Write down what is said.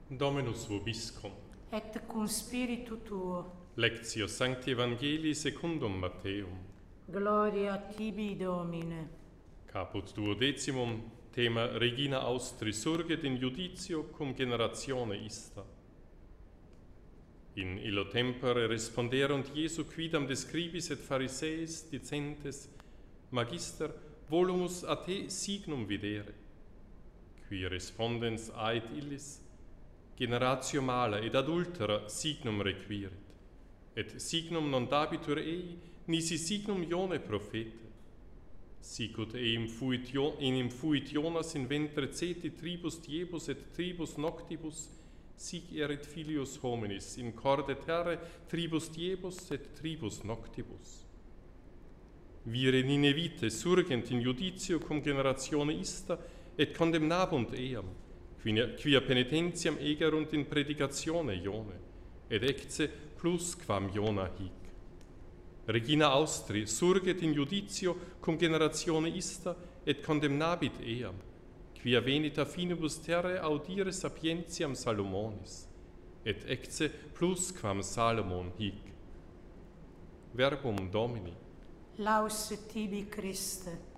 Dominus vobiscum. Et cum spiritu tuo. Lectio Sancti Evangelii secundum Matteum. Gloria tibi, Domine. Caput 12, tema Regina Austri surget in juditio cum generatione ista. In illo tempore responderunt Iesu quidam de scribis et Phariseis dicentes, Magister, volumus a te signum videre. Qui respondens ait illis, generatio mala et adultera signum requirit, et signum non dabitur ei, nisi signum Ione profete. Sicut eim fuit Jonas in ventre ceti tribus diebus et tribus noctibus, sic erit filius hominis in corde terre tribus diebus et tribus noctibus. Vire Ninevite surgent in juditio cum generatione ista et condemnabunt eam, quia penitentiam egerunt in predicatione Ione, et ecce plus quam Iona hic. Regina Austri surget in juditio cum generatione ista et condemnabit eam, quia venit a finibus terrae audire sapientiam Salomonis, et ecce plus quam Salomon hic. Verbum Domini. Laus tibi, Christe.